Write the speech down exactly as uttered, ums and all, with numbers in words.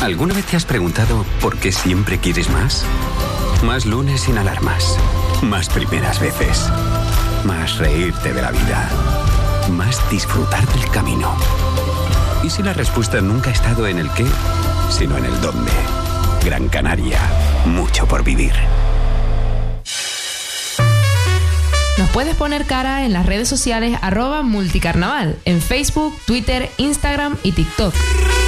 ¿Alguna vez te has preguntado por qué siempre quieres más? Más lunes sin alarmas. Más primeras veces. Más reírte de la vida. Más disfrutar del camino. ¿Y si la respuesta nunca ha estado en el qué, sino en el dónde? Gran Canaria. Mucho por vivir. Nos puedes poner cara en las redes sociales arroba multicarnaval, en Facebook, Twitter, Instagram y TikTok.